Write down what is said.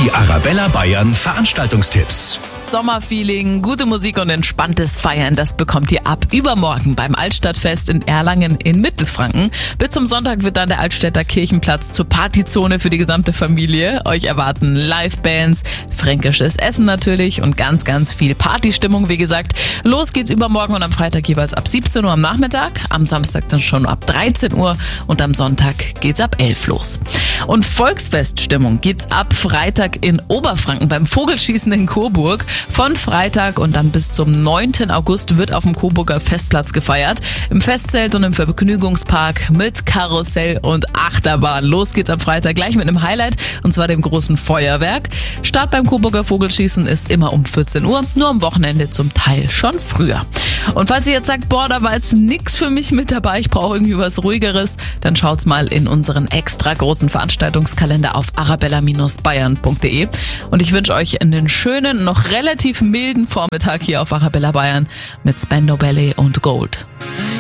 Die Arabella Bayern Veranstaltungstipps. Sommerfeeling, gute Musik und entspanntes Feiern, das bekommt ihr ab übermorgen beim Altstadtfest in Erlangen in Mittelfranken. Bis zum Sonntag wird dann der Altstädter Kirchenplatz zur Partyzone für die gesamte Familie. Euch erwarten Livebands, fränkisches Essen natürlich und ganz, ganz viel Partystimmung, wie gesagt. Los geht's übermorgen und am Freitag jeweils ab 17 Uhr am Nachmittag, am Samstag dann schon ab 13 Uhr und am Sonntag geht's ab 11 los. Und Volksfeststimmung gibt's ab Freitag in Oberfranken beim Vogelschießen in Coburg. Von Freitag und dann bis zum 9. August wird auf dem Coburger Festplatz gefeiert. Im Festzelt und im Vergnügungspark mit Karussell und Achterbahn. Los geht's am Freitag gleich mit einem Highlight, und zwar dem großen Feuerwerk. Start beim Coburger Vogelschießen ist immer um 14 Uhr, nur am Wochenende zum Teil schon früher. Und falls ihr jetzt sagt, boah, da war jetzt nix für mich mit dabei, ich brauche irgendwie was Ruhigeres, dann schaut's mal in unseren extra großen Veranstaltungskalender auf arabella-bayern.de. Und ich wünsche euch einen schönen, noch relativ milden Vormittag hier auf Arabella Bayern mit Spandau Ballet und Gold.